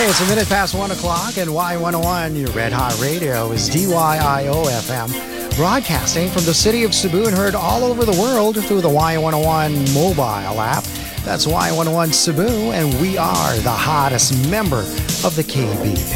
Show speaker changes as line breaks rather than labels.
Hey, it's a minute past 1 o'clock, and Y101, your Red Hot Radio, is DYIO FM, broadcasting from the city of Cebu and heard all over the world through the Y101 mobile app. That's Y101 Cebu, and we are the hottest member of the KBP.